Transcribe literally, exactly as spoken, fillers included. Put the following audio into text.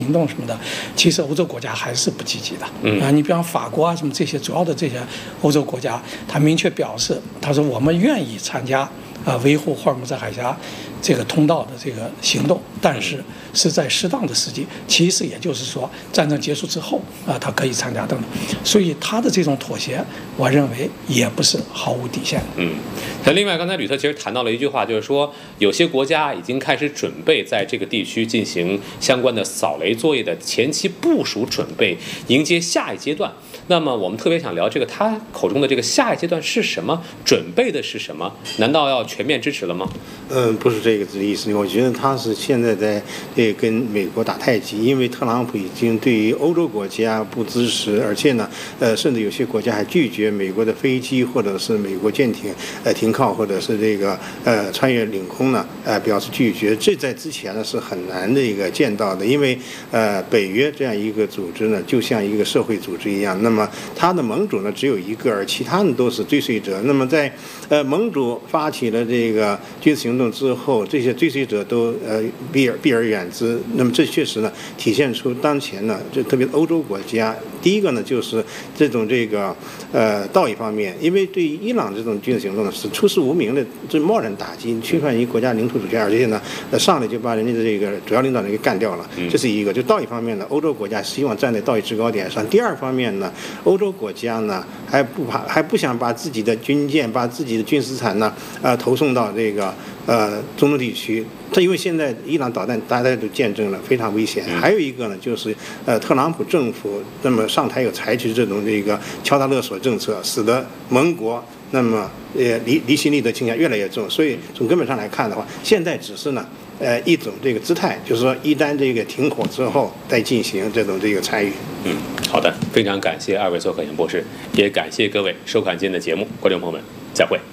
行动什么的，其实欧洲国家还是不积极的。 嗯啊，你比方法国啊什么这些主要的这些欧洲国家，他明确表示，他说我们愿意参加啊维护霍尔木兹海峡这个通道的这个行动，但是是在适当的时机。其实也就是说，战争结束之后啊，他可以参加等等。所以他的这种妥协，我认为也不是毫无底线的。 嗯，那另外刚才吕特其实谈到了一句话，就是说有些国家已经开始准备在这个地区进行相关的扫雷作业的前期部署准备，迎接下一阶段。那么我们特别想聊这个他口中的这个下一阶段是什么，准备的是什么？难道要全面支持了吗？ 嗯，不是这个意思。我觉得他是现在在这跟美国打太极，因为特朗普已经对于欧洲国家不支持，而且呢，呃，甚至有些国家还拒绝美国的飞机或者是美国舰艇呃停靠，或者是这个呃穿越领空呢，呃表示拒绝。这在之前呢是很难的一个见到的，因为呃北约这样一个组织呢，就像一个社会组织一样，那么它的盟主呢只有一个，而其他的都是追随者。那么在呃盟主发起了这个军事行动之后，这些追随者都呃避而避而远之。那么这确实呢体现出当前呢，就特别欧洲国家，第一个呢就是这种这个呃道义方面，因为对于伊朗这种军事行动呢是出师无名的，这贸然打击，侵犯一国家领土主权，而且呢呃上来就把人家的这个主要领导人给干掉了，这是一个。就道义方面呢，欧洲国家希望站在道义制高点上。第二方面呢，欧洲国家呢还不怕，还不想把自己的军舰、把自己的军事资产呢呃投送到这个呃中东地区。它因为现在伊朗导弹大家都见证了非常危险。还有一个呢，就是呃特朗普政府那么上台有采取这种这个敲打勒索政策，使得盟国那么呃离离心力的倾向越来越重。所以从根本上来看的话，现在只是呢呃一种这个姿态，就是说一旦这个停火之后再进行这种这个参与。 嗯，好的，非常感谢二位做客杨博士，也感谢各位收看今天的节目，观众朋友们，再会。